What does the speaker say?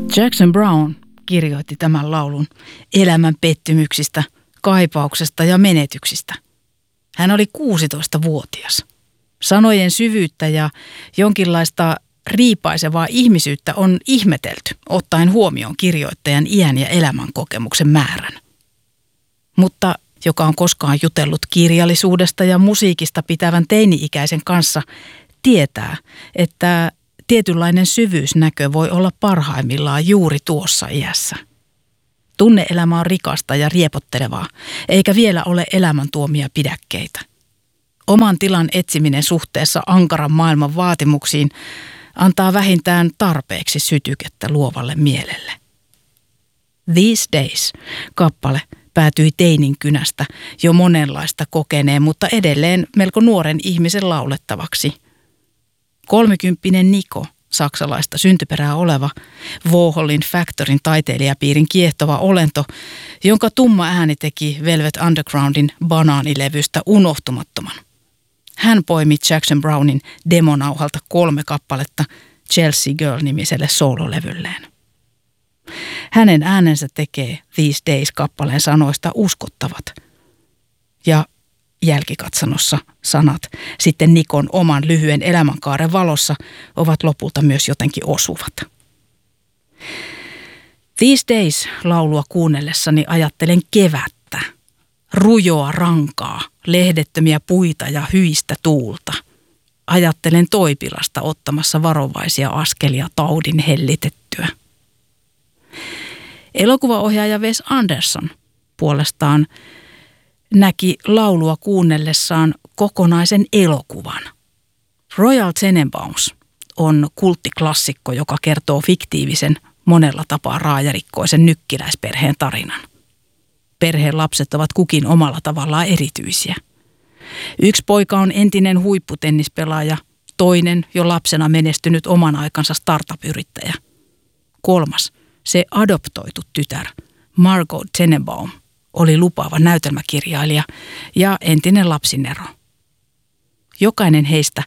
Jackson Browne kirjoitti tämän laulun elämän pettymyksistä, kaipauksesta ja menetyksistä. Hän oli 16-vuotias. Sanojen syvyyttä ja jonkinlaista riipaisevaa ihmisyyttä on ihmetelty, ottaen huomioon kirjoittajan iän ja elämän kokemuksen määrän. Mutta joka on koskaan jutellut kirjallisuudesta ja musiikista pitävän teini-ikäisen kanssa, tietää, että tietynlainen syvyysnäkö voi olla parhaimmillaan juuri tuossa iässä. Tunne-elämä on rikasta ja riepottelevaa, eikä vielä ole elämän tuomia pidäkkeitä. Oman tilan etsiminen suhteessa ankaran maailman vaatimuksiin antaa vähintään tarpeeksi sytykettä luovalle mielelle. These Days -kappale päätyi teinin kynästä jo monenlaista kokeneen, mutta edelleen melko nuoren ihmisen laulettavaksi. 30-vuotias Nico, saksalaista syntyperää oleva, Warholin Factoryn taiteilijapiirin kiehtova olento, jonka tumma ääni teki Velvet Undergroundin Banaanilevystä unohtumattoman. Hän poimi Jackson Brownen demonauhalta 3 kappaletta Chelsea Girl-nimiselle soololevylleen. Hänen äänensä tekee These Days-kappaleen sanoista uskottavat. Ja jälkikatsannossa sanat sitten Nikon oman lyhyen elämänkaaren valossa ovat lopulta myös jotenkin osuvat. These Days-laulua kuunnellessani ajattelen kevättä, rujoa rankaa, lehdettömiä puita ja hyistä tuulta. Ajattelen Toipilasta ottamassa varovaisia askelia taudin hellitettyä. Elokuvaohjaaja Wes Anderson puolestaan näki laulua kuunnellessaan kokonaisen elokuvan. Royal Tenenbaums on kulttiklassikko, joka kertoo fiktiivisen, monella tapaa raajarikkoisen nykkiläisperheen tarinan. Perheen lapset ovat kukin omalla tavallaan erityisiä. Yksi poika on entinen huipputennispelaaja, toinen jo lapsena menestynyt oman aikansa startup-yrittäjä. 3, se adoptoitu tytär, Margot Tenenbaum, oli lupaava näytelmäkirjailija ja entinen lapsinero. Jokainen heistä